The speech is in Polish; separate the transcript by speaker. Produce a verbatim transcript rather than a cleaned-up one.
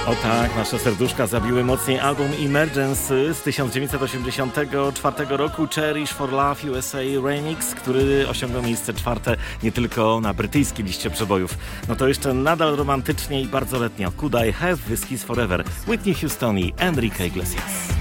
Speaker 1: O tak, nasze serduszka zabiły mocniej album Emergency z tysiąc dziewięćset osiemdziesiątego czwartego roku, Cherish for Love U S A Remix, który osiągnął miejsce czwarte nie tylko na brytyjskiej liście przebojów. No to jeszcze nadal romantycznie i bardzo letnio. Could I Have Whiskey's Forever, Whitney Houston i Enrique Iglesias.